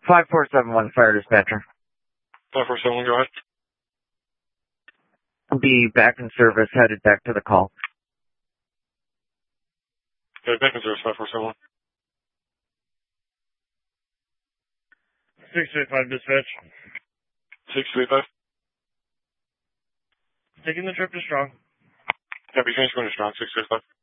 5471 Fire Dispatcher. 5471, go ahead. I'll be back in service, headed back to the call. Okay, back in service, 5471. 625 dispatch. 625. Taking the trip to Strong. Copy, change going to Strong, 625.